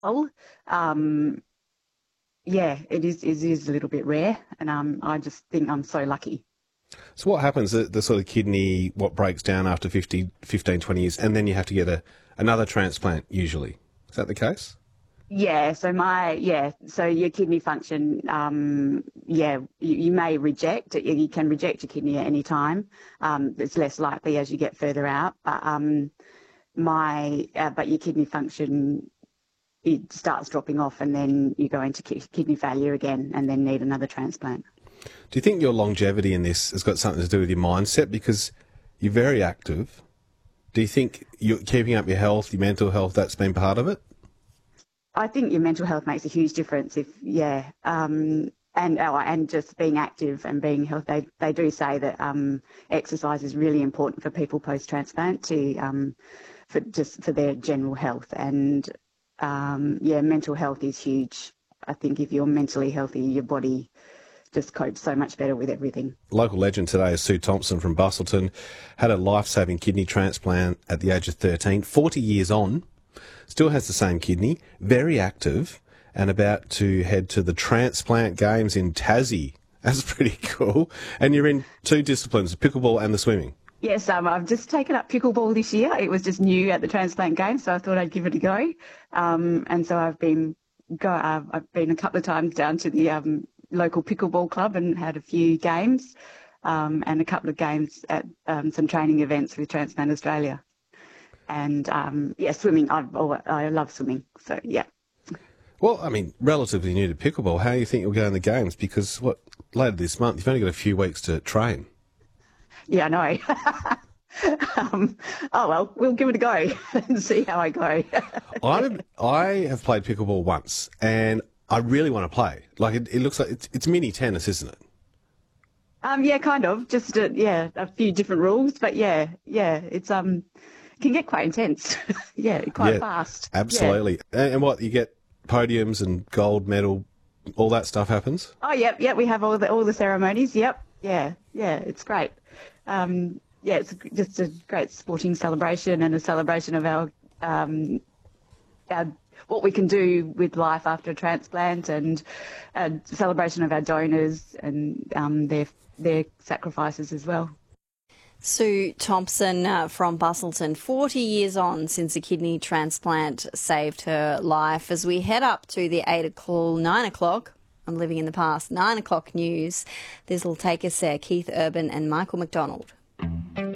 well. Um, yeah, it is a little bit rare, and I just think I'm so lucky. So what happens, the sort of kidney, what breaks down after 15, 20 years, and then you have to get another transplant usually? Is that the case? So your kidney function, you may reject it. You can reject your kidney at any time. It's less likely as you get further out, but your kidney function, it starts dropping off, and then you go into kidney failure again, and then need another transplant. Do you think your longevity in this has got something to do with your mindset? Because you're very active. Do you think you're keeping up your health, your mental health, that's been part of it? I think your mental health makes a huge difference. And just being active and being healthy. They do say that exercise is really important for people post transplant for their general health, and mental health is huge. I think if you're mentally healthy, your body just copes so much better with everything. Local legend today is Sue Thompson from Bustleton. Had a life-saving kidney transplant at the age of 13, 40 years on, still has the same kidney, very active, and about to head to the transplant games in Tassie. That's pretty cool. And you're in two disciplines, the pickleball and the swimming. Yes, I've just taken up pickleball this year. It was just new at the transplant game, so I thought I'd give it a go. And so I've been a couple of times down to the local pickleball club and had a few games, and a couple of games at some training events with Transplant Australia. And swimming. I love swimming. So yeah. Well, I mean, relatively new to pickleball. How do you think you'll go in the games? Because later this month, you've only got a few weeks to train. Yeah, I know. We'll give it a go and see how I go. I have played pickleball once, and I really want to play. Like it looks like it's mini tennis, isn't it? Yeah, kind of. Just a few different rules, but it's can get quite intense. Yeah, quite fast. Absolutely. Yeah. And what you get podiums and gold medal, all that stuff happens. Oh, yep. We have all the ceremonies. Yep. Yeah. It's great. It's just a great sporting celebration and a celebration of our what we can do with life after a transplant, and a celebration of our donors and their sacrifices as well. Sue Thompson from Bustleton, 40 years on since a kidney transplant saved her life. As we head up to the 9 o'clock, I'm living in the past, 9 o'clock news, this will take us there, Keith Urban and Michael McDonald.